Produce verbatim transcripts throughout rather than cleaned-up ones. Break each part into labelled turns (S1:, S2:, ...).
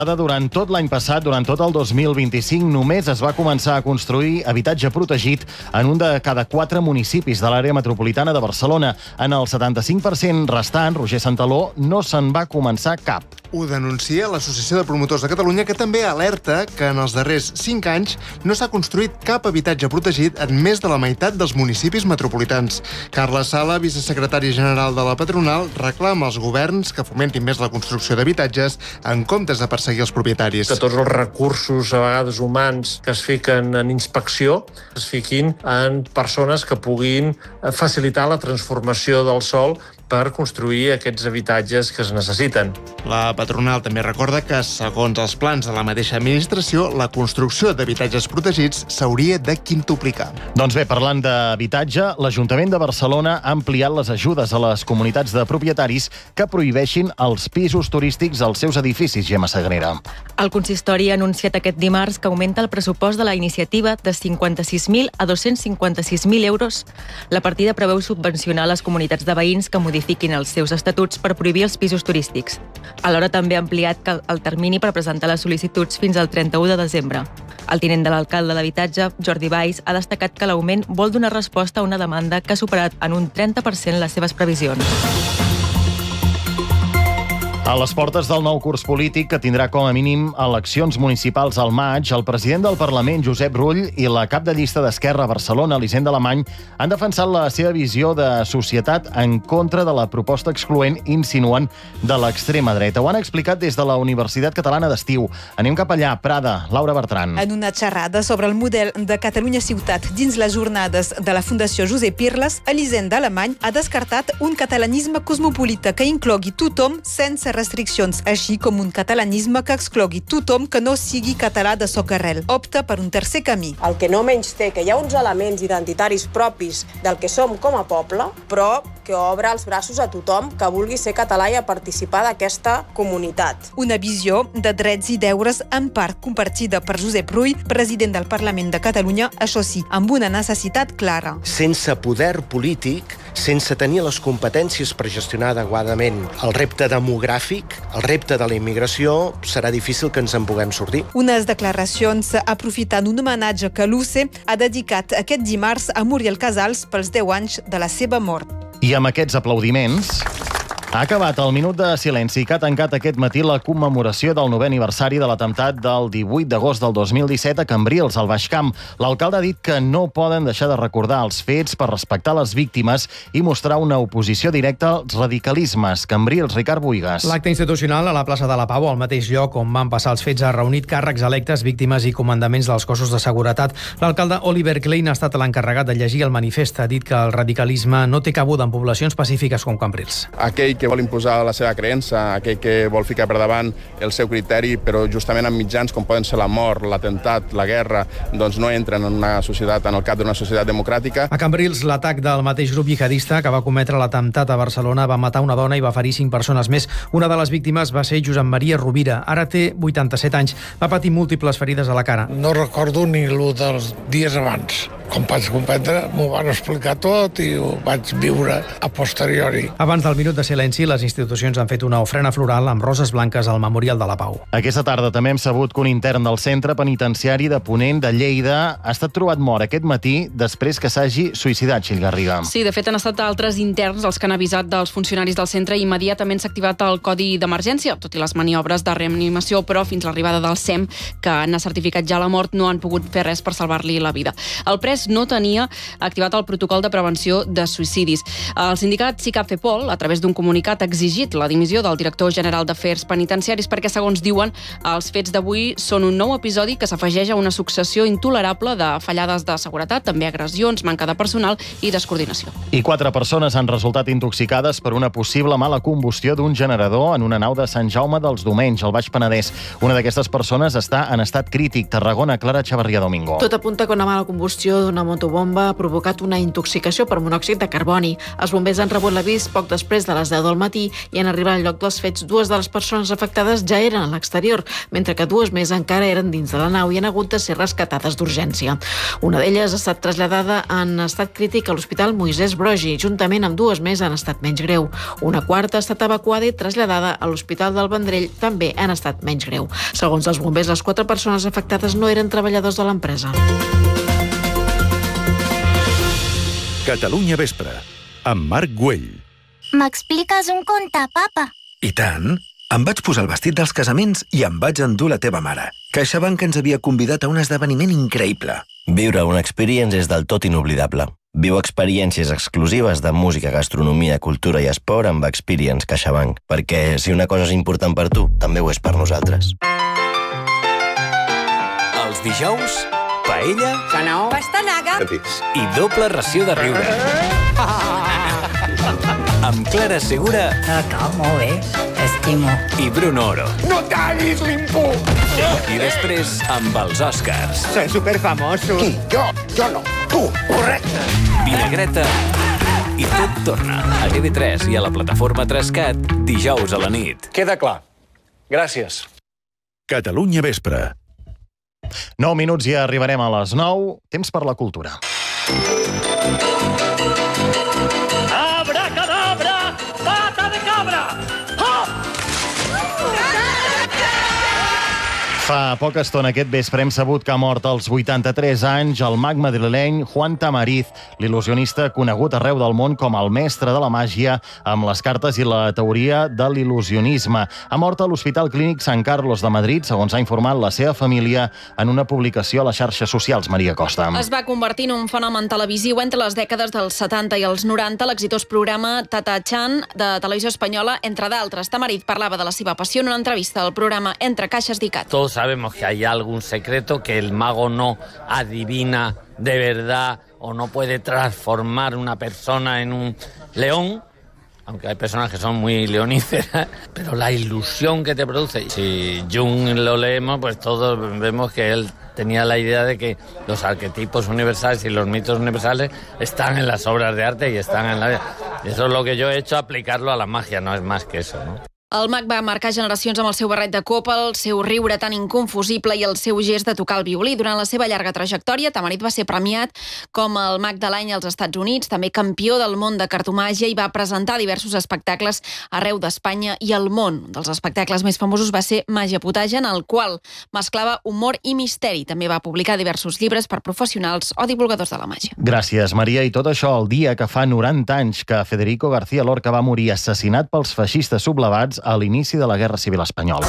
S1: Durant tot l'any passat, durant tot el dos mil vint-i-cinc, només es va començar a construir habitatge protegit en un de cada quatre municipis de l'àrea metropolitana de Barcelona. En el setanta-cinc per cent restant, Roger Santaló, no se'n va començar cap.
S2: Ho denuncia l'Associació de Promotors de Catalunya, que també alerta que en els darrers cinc anys no s'ha construït cap habitatge protegit en més de la meitat dels municipis metropolitans. Carles Sala, vicesecretari general de la patronal, reclama als governs que fomentin més la construcció d'habitatges en comptes de perseguir els propietaris.
S3: Que tots els recursos, a vegades humans, que es fiquen en inspecció, es fiquin en persones que puguin facilitar la transformació del sòl per construir aquests habitatges que es necessiten.
S2: La patronal també recorda que, segons els plans de la mateixa administració, la construcció d'habitatges protegits s'hauria de quintuplicar.
S1: Doncs bé, parlant d'habitatge, l'Ajuntament de Barcelona ha ampliat les ajudes a les comunitats de propietaris que prohibeixin els pisos turístics als seus edificis, Gemma Sagrera.
S4: El consistori ha anunciat aquest dimarts que augmenta el pressupost de la iniciativa de cinquanta-sis mil a dos-cents cinquanta-sis mil euros. La partida preveu subvencionar les comunitats de veïns que modifiquin els seus estatuts per prohibir els pisos turístics. Alhora també ha ampliat el termini per presentar les sol·licituds fins al trenta-u de desembre. El tinent de l'alcalde d'Habitatge, Jordi Valls, ha destacat que l'augment vol donar resposta a una demanda que ha superat en un trenta per cent les seves previsions.
S1: A les portes del nou curs polític, que tindrà com a mínim eleccions municipals al maig, el president del Parlament, Josep Rull, i la cap de llista d'Esquerra a Barcelona, Elisenda Alemany, han defensat la seva visió de societat en contra de la proposta excloent insinuant de l'extrema dreta. Ho han explicat des de la Universitat Catalana d'Estiu. Anem cap allà, Prada, Laura Bertran.
S5: En una xerrada sobre el model de Catalunya Ciutat dins les jornades de la Fundació Josep Irles, Elisenda Alemany ha descartat un catalanisme cosmopolita que inclogui tothom sense restriccions, així com un catalanisme que exclogui tothom que no sigui català de socarrel. Opta per un tercer camí.
S6: El que no menys té, que hi ha uns elements identitaris propis del que som com a poble, però que obre els braços a tothom que vulgui ser català i a participar d'aquesta comunitat.
S5: Una visió de drets i deures en part compartida per Josep Rull, president del Parlament de Catalunya, això sí, amb una necessitat clara.
S7: Sense poder polític, sense tenir les competències per gestionar adequadament el repte demogràfic, el repte de la immigració, serà difícil que ens en puguem sortir.
S5: Unes declaracions aprofitant un homenatge que l'U C ha dedicat aquest dimarts a Muriel Casals pels deu anys de la seva mort.
S1: I amb aquests aplaudiments ha acabat el minut de silenci que ha tancat aquest matí la commemoració del novè aniversari de l'atemptat del divuit d'agost del dos mil disset a Cambrils, al Baix Camp. L'alcalde ha dit que no poden deixar de recordar els fets per respectar les víctimes i mostrar una oposició directa als radicalismes. Cambrils, Ricard Buigas.
S8: L'acte institucional a la plaça de la Pau, al mateix lloc on van passar els fets, ha reunit càrrecs electes, víctimes i comandaments dels cossos de seguretat. L'alcalde Oliver Klein ha estat l'encarregat de llegir el manifest. Ha dit que el radicalisme no té cabuda en poblacions pacífiques com Cambrils.
S9: Aquell que vol imposar la seva creença, aquell que vol ficar per davant el seu criteri, però justament amb mitjans com poden ser la mort, l'atemptat, la guerra, doncs no entren en una societat, en el cap d'una societat democràtica.
S8: A Cambrils, l'atac del mateix grup jihadista que va cometre l'atemptat a Barcelona va matar una dona i va ferir cinc persones més. Una de les víctimes va ser Josep Maria Rovira. Ara té vuitanta-set anys. Va patir múltiples ferides a la cara.
S10: No recordo ni el dels dies abans. Com vaig comprendre, m'ho van explicar tot i ho vaig viure a posteriori.
S8: Abans del minut de silenci, les institucions han fet una ofrena floral amb roses blanques al Memorial de la Pau.
S1: Aquesta tarda també hem sabut que un intern del centre penitenciari de Ponent de Lleida ha estat trobat mort aquest matí després que s'hagi suïcidat, Txell Garriga.
S11: Sí, de fet han estat altres interns els que han avisat dels funcionaris del centre i immediatament s'ha activat el codi d'emergència, tot i les maniobres de reanimació, però fins l'arribada del S E M, que n'ha certificat ja la mort, no han pogut fer res per salvar-li la vida. El pres no tenia activat el protocol de prevenció de suïcidis. El sindicat SICAP FEPOL, a través d'un comunicat, ha exigit la dimissió del director general d'Afers Penitenciaris perquè, segons diuen, els fets d'avui són un nou episodi que s'afegeix a una successió intolerable de fallades de seguretat, també agressions, manca de personal i descoordinació.
S1: I quatre persones han resultat intoxicades per una possible mala combustió d'un generador en una nau de Sant Jaume dels Domenys, al Baix Penedès. Una d'aquestes persones està en estat crític. Tarragona, Clara Xavarria Domingo.
S12: Tot apunta que una mala combustió d'una motobomba ha provocat una intoxicació per monòxid de carboni. Els bombers han rebut l'avís poc després de les deu del matí i en arribar al lloc dels fets, dues de les persones afectades ja eren a l'exterior, mentre que dues més encara eren dins de la nau i han hagut de ser rescatades d'urgència. Una d'elles ha estat traslladada en estat crític a l'Hospital Moisès Broggi, juntament amb dues més en estat menys greu. Una quarta ha estat evacuada i traslladada a l'Hospital del Vendrell, també en estat menys greu. Segons els bombers, les quatre persones afectades no eren treballadors de l'empresa.
S13: Catalunya Vespre, amb Marc Güell.
S14: M'expliques un conte, papa?
S15: I tant! Em vaig posar el vestit dels casaments i em vaig endur la teva mare. CaixaBank ens havia convidat a un esdeveniment increïble.
S16: Viure una experience és del tot inoblidable. Viu experiències exclusives de música, gastronomia, cultura i esport amb Experience CaixaBank. Perquè si una cosa és important per tu, també ho és per nosaltres.
S17: Els dijous, paella,
S18: Canó, pastanaga
S17: i doble ració de riure. Amb Clara Segura.
S18: Acá, molt bé, t'estimo.
S17: I Bruno Oro.
S18: No tallis l'impú!
S17: I després amb els Oscars.
S18: Soy superfamoso. Qui? Jo? Jo no. Tu. Correcte.
S17: Vinagreta. I tot torna a T V tres i a la plataforma tres cat dijous a la nit.
S19: Queda clar. Gràcies.
S13: Catalunya Vespre.
S1: nou minuts i arribarem a les nou. Temps per la cultura.
S20: Abracadabra, pata de cabra!
S1: Fa poca estona aquest vespre hem sabut que ha mort als vuitanta-tres anys el mag madrileny Juan Tamariz, l'il·lusionista conegut arreu del món com el mestre de la màgia amb les cartes i la teoria de l'il·lusionisme. Ha mort a l'Hospital Clínic Sant Carlos de Madrid, segons ha informat la seva família en una publicació a les xarxes socials. Maria Costa.
S11: Es va convertir en un fenomen televisiu entre les dècades dels setanta i els noranta, l'exitós programa Tata Chan de Televisió Espanyola, entre d'altres. Tamariz parlava de la seva passió en una entrevista al programa Entre Caixes d'Icat.
S21: Todos sabemos que hay algún secreto, que el mago no adivina de verdad o no puede transformar una persona en un león, aunque hay personas que son muy leoníferas, pero la ilusión que te produce. Si Jung lo leemos, pues todos vemos que él tenía la idea de que los arquetipos universales y los mitos universales están en las obras de arte y están en la vida. Eso es lo que yo he hecho, aplicarlo a la magia, no es más que eso, ¿no?
S11: El mag va marcar generacions amb el seu barret de copa, el seu riure tan inconfusible i el seu gest de tocar el violí. Durant la seva llarga trajectòria, Tamariz va ser premiat com el mag de l'any als Estats Units, també campió del món de cartomàgia i va presentar diversos espectacles arreu d'Espanya i el món. Un dels espectacles més famosos va ser Màgia Potaja, en el qual mesclava humor i misteri. També va publicar diversos llibres per professionals o divulgadors de la màgia.
S1: Gràcies, Maria. I tot això el dia que fa noranta anys que Federico García Lorca va morir assassinat pels feixistes sublevats a l'inici de la Guerra Civil Espanyola.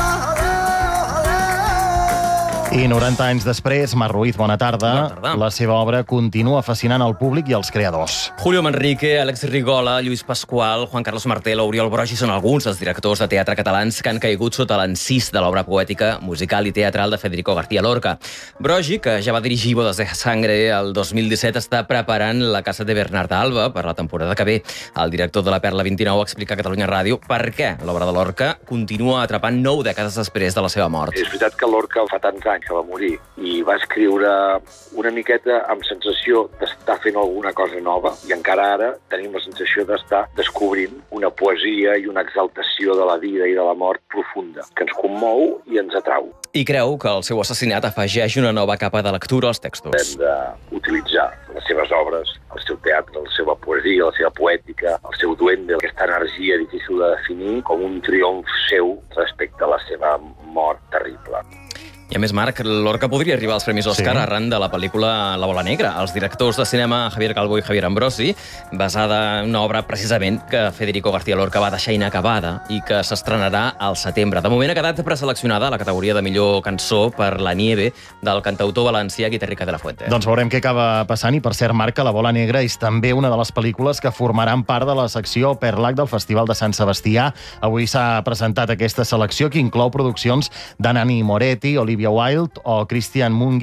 S1: I noranta anys després, Marc Ruiz, bona tarda.
S22: Bona tarda.
S1: La seva obra continua fascinant al públic i als creadors.
S22: Julio Manrique, Àlex Rigola, Lluís Pasqual, Juan Carlos Martel o Oriol Broggi són alguns dels directors de teatre catalans que han caigut sota l'encís de l'obra poètica, musical i teatral de Federico García Lorca. Broggi, que ja va dirigir Bodas de Sangre el dos mil disset, està preparant La Casa de Bernarda Alba per la temporada que ve. El director de la Perla vint-i-nou explica a Catalunya Ràdio per què l'obra de Lorca continua atrapant nou dècades després de la seva mort.
S23: És veritat que Lorca fa tants anys que va morir i va escriure una miqueta amb sensació d'estar fent alguna cosa nova i encara ara tenim la sensació d'estar descobrint una poesia i una exaltació de la vida i de la mort profunda que ens commou i ens atrau.
S22: I creu que el seu assassinat afegeix una nova capa de lectura als textos.
S23: Hem d'utilitzar les seves obres, el seu teatre, la seva poesia, la seva poètica, el seu duende, aquesta energia difícil de definir com un triomf seu respecte a la seva mort terrible.
S22: I a més, Marc, Lorca podria arribar als Premis Òscar sí. arran de la pel·lícula La Bola Negra. Els directors de cinema Javier Calvo i Javier Ambrosi, basada en una obra precisament que Federico García Lorca va deixar inacabada i que s'estrenarà al setembre. De moment ha quedat preseleccionada a la categoria de millor cançó per La Nieve del cantautor valencià Guitarrica de la Fuente.
S1: Doncs veurem què acaba passant i, per cert, Marc, que La Bola Negra és també una de les pel·lícules que formaran part de la secció Perlac del Festival de Sant Sebastià. Avui s'ha presentat aquesta selecció que inclou produccions de Nani Moretti, Olivia Wilde o Christian Mungiu,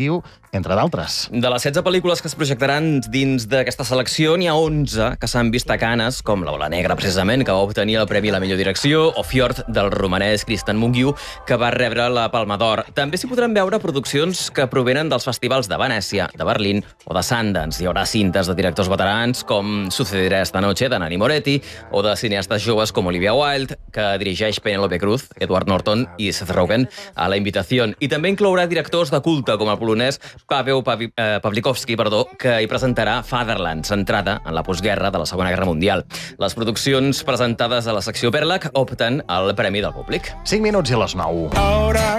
S1: entre d'altres.
S22: De les setze pel·lícules que es projectaran dins d'aquesta selecció, n'hi ha onze que s'han vist a Canes, com La Ola Negra, precisament, que va obtenir el Premi a la millor direcció, o Fjord, del romanès Kristen Mungiu, que va rebre la Palma d'Or. També s'hi podran veure produccions que provenen dels festivals de Venècia, de Berlín o de Sundance. Hi haurà cintes de directors veterans com Sucederá esta noche, de Nanni Moretti, o de cineastes joves com Olivia Wilde, que dirigeix Penélope Cruz, Edward Norton i Seth Rogen a La Invitación. I també inclourà directors de culte, com el polonès Paweł Pawi- eh, Pawlikowski, perdó, que hi presentarà Fatherland, centrada en la postguerra de la Segona Guerra Mundial. Les produccions presentades a la secció Perlac opten al Premi del Públic.
S1: cinc minuts i les nou.